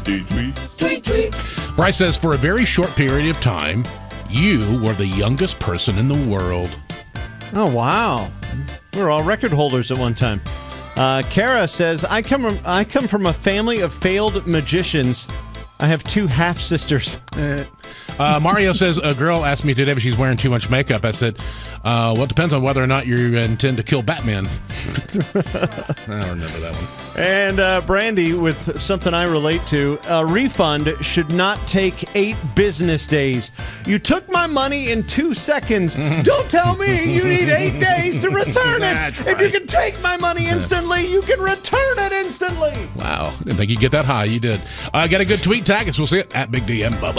Tweet, tweet. Bryce says, for a very short period of time, you were the youngest person in the world. Oh, wow. We were all record holders at one time. Kara says, I come from a family of failed magicians. I have 2 half-sisters. Mario says, a girl asked me today if she's wearing too much makeup. I said, well, it depends on whether or not you intend to kill Batman. I don't remember that one. And Brandy, with something I relate to, a refund should not take 8 business days. You took my money in 2 seconds. Don't tell me you need 8 days to return it. If you can take my money instantly, you can return it instantly. Wow. Didn't think you'd get that high. You did. Got a good tweet tag us. We'll see it at Big D and Bubba.